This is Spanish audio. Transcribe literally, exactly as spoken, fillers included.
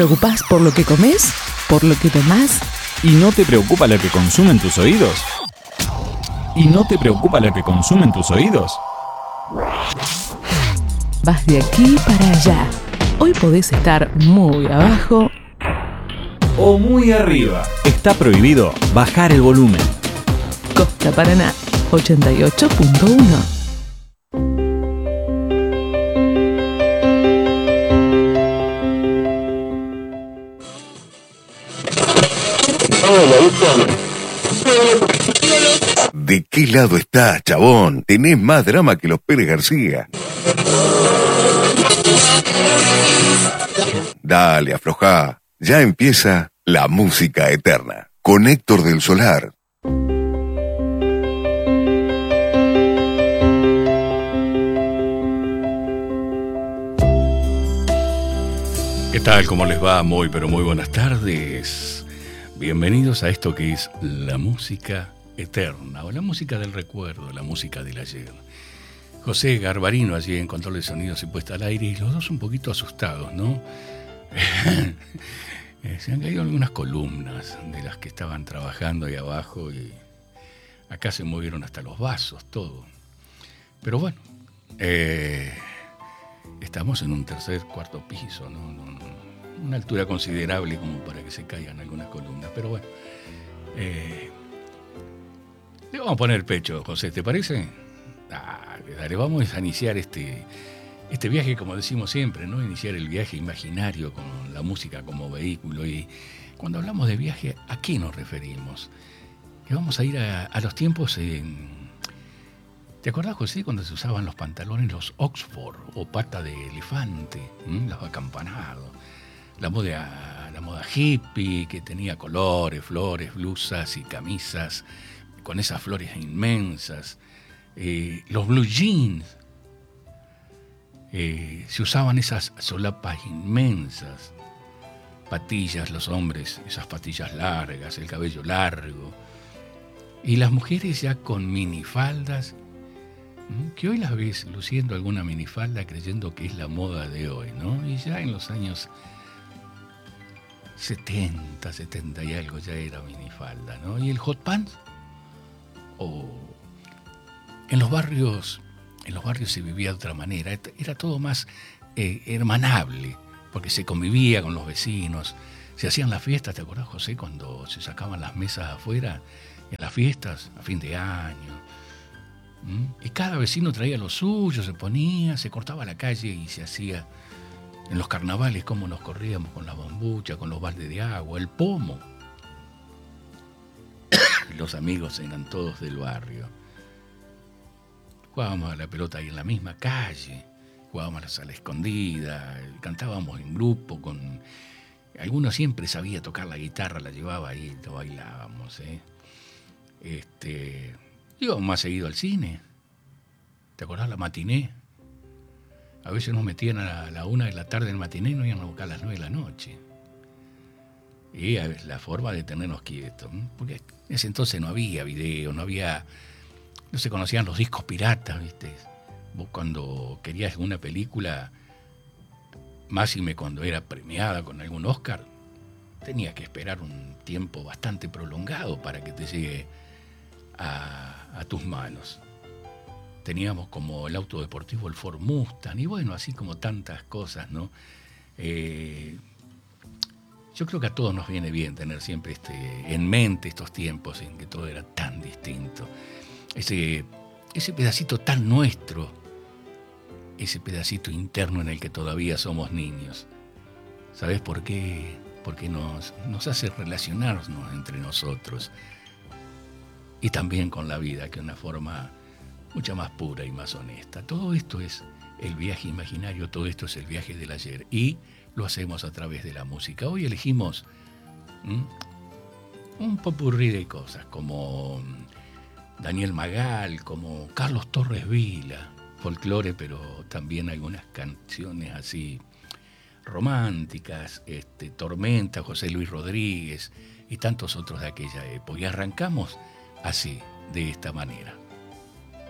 ¿Preocupás por lo que comes? ¿Por lo que tomás? ¿Y no te preocupa lo que consumen tus oídos? ¿Y no te preocupa lo que consumen tus oídos? Vas de aquí para allá. Hoy podés estar muy abajo o muy arriba. Está prohibido bajar el volumen. Costa Paraná, ochenta y ocho punto uno. ¿De qué lado estás, chabón? Tenés más drama que los Pérez García. Dale, aflojá. Ya empieza La Música Eterna con Héctor del Solar. ¿Qué tal? ¿Cómo les va? Muy, pero muy buenas tardes. Bienvenidos a esto que es La Música Eterna, o la música del recuerdo, la música del ayer. José Garbarino allí en control de sonidos y puesta al aire, y los dos un poquito asustados, ¿no? Se han caído algunas columnas de las que estaban trabajando ahí abajo y acá se movieron hasta los vasos, todo. Pero bueno, eh, estamos en un tercer, cuarto piso, ¿no? No, no, una altura considerable como para que se caigan algunas columnas, pero bueno. Eh, le vamos a poner pecho, José, ¿te parece? Dale, dale, vamos a iniciar este, este viaje, como decimos siempre, ¿no? Iniciar el viaje imaginario con la música como vehículo. Y cuando hablamos de viaje, ¿a qué nos referimos? Que vamos a ir a, a los tiempos en... ¿Te acordás, José, cuando se usaban los pantalones, los Oxford o pata de elefante, ¿m? Los acampanados? La moda, la moda hippie, que tenía colores, flores, blusas y camisas con esas flores inmensas. Eh, los blue jeans, eh, se usaban esas solapas inmensas, patillas, los hombres, esas patillas largas, el cabello largo, y las mujeres ya con minifaldas, ¿m? Que hoy las ves luciendo alguna minifalda creyendo que es la moda de hoy, ¿no? Y ya en los años setenta, setenta y algo ya era minifalda, ¿no? Y el hot pants, o en los barrios, en los barrios se vivía de otra manera, era todo más eh, hermanable, porque se convivía con los vecinos, se hacían las fiestas, ¿te acordás, José, cuando se sacaban las mesas afuera, en las fiestas, a fin de año? ¿Mm? Y cada vecino traía lo suyo, se ponía, se cortaba la calle y se hacía, en los carnavales, cómo nos corríamos con la bombucha, con los baldes de agua, el pomo. Los amigos eran todos del barrio. Jugábamos a la pelota ahí en la misma calle, jugábamos a la escondida, cantábamos en grupo con... Algunos siempre sabía tocar la guitarra, la llevaba ahí, lo bailábamos, ¿eh? Este, íbamos más seguido al cine. ¿Te acordás la matiné? A veces nos metían a la, a la una de la tarde en el matiné y nos iban a buscar a las nueve de la noche. Y a ver, la forma de tenernos quietos, ¿eh? Porque en ese entonces no había video, no había... No se conocían los discos piratas, ¿viste? Vos cuando querías una película, máxime cuando era premiada con algún Oscar, tenías que esperar un tiempo bastante prolongado para que te llegue a, a tus manos. Teníamos como el auto deportivo el Ford Mustang, y bueno, así como tantas cosas, ¿no? Eh, yo creo que a todos nos viene bien tener siempre este, en mente estos tiempos en que todo era tan distinto. Ese, ese pedacito tan nuestro, ese pedacito interno en el que todavía somos niños. ¿Sabes por qué? Porque nos, nos hace relacionarnos entre nosotros y también con la vida, que es una forma mucho más pura y más honesta. Todo esto es el viaje imaginario, todo esto es el viaje del ayer, y lo hacemos a través de la música. Hoy elegimos ¿m? un popurrí de cosas, como Daniel Magal, como Carlos Torres Vila, folclore, pero también algunas canciones así románticas, este, Tormenta, José Luis Rodríguez y tantos otros de aquella época. Y arrancamos así, de esta manera.